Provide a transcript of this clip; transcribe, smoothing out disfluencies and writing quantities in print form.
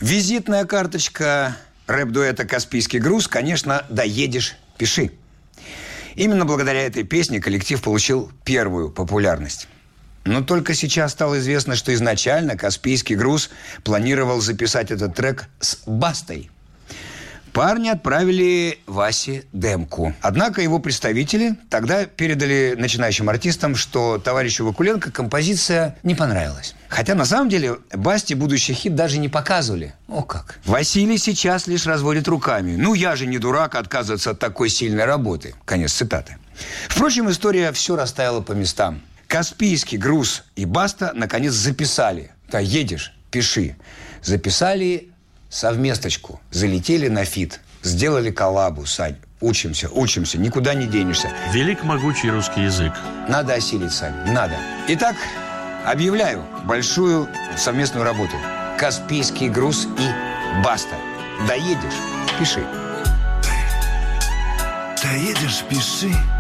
Визитная карточка рэп-дуэта «Каспийский груз», конечно, «Доедешь, пиши». Именно благодаря этой песне коллектив получил первую популярность. Но только сейчас стало известно, что изначально «Каспийский груз» планировал записать этот трек с Бастой. Парни отправили Васе демку. Однако его представители тогда передали начинающим артистам, что товарищу Вакуленко композиция не понравилась. Хотя на самом деле Басте будущий хит даже не показывали. О как. Василий сейчас лишь разводит руками. «Ну я же не дурак отказываться от такой сильной работы». Конец цитаты. Впрочем, история все расставила по местам. «Каспийский груз» и Баста наконец записали. Да, едешь, пиши. Записали совместочку, залетели на фит, сделали коллабу, Сань. Учимся, никуда не денешься. Велик могучий русский язык. Надо осилить, Сань, надо. Итак, объявляю большую совместную работу. «Каспийский груз» и Баста. Доедешь, пиши. Доедешь, пиши.